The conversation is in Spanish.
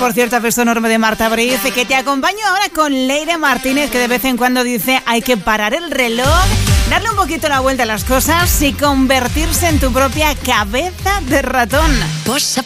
por cierto, beso enorme de Marta Briz, que te acompaño ahora con Leire Martínez, que de vez en cuando dice hay que parar el reloj, darle un poquito la vuelta a las cosas y convertirse en tu propia cabeza de ratón.